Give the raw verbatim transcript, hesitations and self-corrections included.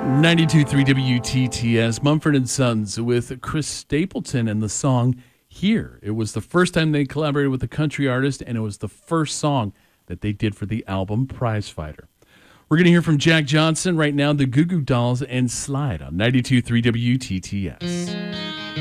ninety-two point three W T T S, Mumford and Sons with Chris Stapleton and the song Here. It was the first time they collaborated with a country artist, and it was the first song that they did for the album Prizefighter. We're going to hear from Jack Johnson right now, the Goo Goo Dolls, and Slide on ninety-two point three W T T S.